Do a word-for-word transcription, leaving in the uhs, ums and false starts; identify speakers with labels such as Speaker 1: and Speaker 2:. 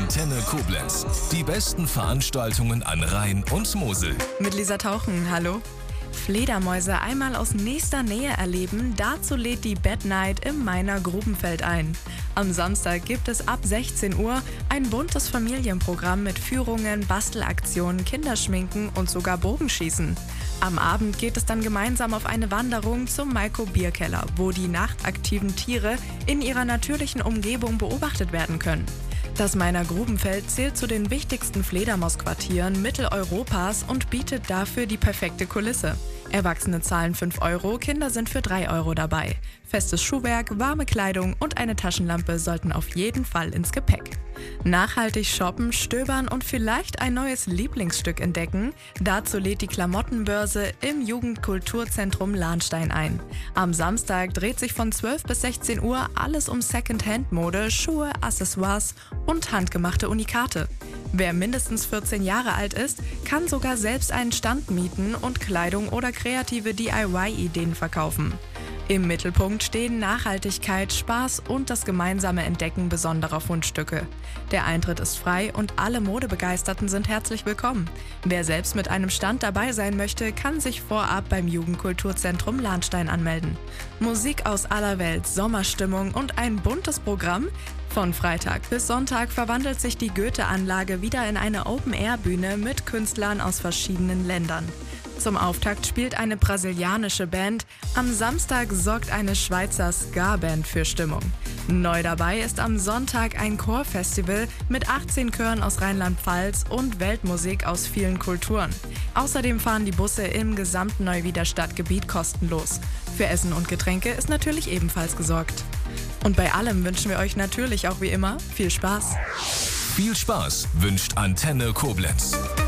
Speaker 1: Antenne Koblenz. Die besten Veranstaltungen an Rhein und Mosel.
Speaker 2: Mit Lisa Tauchen, hallo. Fledermäuse einmal aus nächster Nähe erleben, dazu lädt die Bad Night im Mainer Grubenfeld ein. Am Samstag gibt es ab sechzehn Uhr ein buntes Familienprogramm mit Führungen, Bastelaktionen, Kinderschminken und sogar Bogenschießen. Am Abend geht es dann gemeinsam auf eine Wanderung zum Maiko Bierkeller, wo die nachtaktiven Tiere in ihrer natürlichen Umgebung beobachtet werden können. Das Mainer Grubenfeld zählt zu den wichtigsten Fledermausquartieren Mitteleuropas und bietet dafür die perfekte Kulisse. Erwachsene zahlen fünf Euro, Kinder sind für drei Euro dabei. Festes Schuhwerk, warme Kleidung und eine Taschenlampe sollten auf jeden Fall ins Gepäck. Nachhaltig shoppen, stöbern und vielleicht ein neues Lieblingsstück entdecken? Dazu lädt die Klamottenbörse im Jugendkulturzentrum Lahnstein ein. Am Samstag dreht sich von zwölf bis sechzehn Uhr alles um Secondhand-Mode, Schuhe, Accessoires und handgemachte Unikate. Wer mindestens vierzehn Jahre alt ist, kann sogar selbst einen Stand mieten und Kleidung oder kreative D I Y-Ideen verkaufen. Im Mittelpunkt stehen Nachhaltigkeit, Spaß und das gemeinsame Entdecken besonderer Fundstücke. Der Eintritt ist frei und alle Modebegeisterten sind herzlich willkommen. Wer selbst mit einem Stand dabei sein möchte, kann sich vorab beim Jugendkulturzentrum Lahnstein anmelden. Musik aus aller Welt, Sommerstimmung und ein buntes Programm? Von Freitag bis Sonntag verwandelt sich die Goethe-Anlage wieder in eine Open-Air-Bühne mit Künstlern aus verschiedenen Ländern. Zum Auftakt spielt eine brasilianische Band, am Samstag sorgt eine Schweizer Ska-Band für Stimmung. Neu dabei ist am Sonntag ein Chorfestival mit achtzehn Chören aus Rheinland-Pfalz und Weltmusik aus vielen Kulturen. Außerdem fahren die Busse im gesamten Neuwieder Stadtgebiet kostenlos. Für Essen und Getränke ist natürlich ebenfalls gesorgt. Und bei allem wünschen wir euch natürlich auch wie immer viel Spaß.
Speaker 1: Viel Spaß wünscht Antenne Koblenz.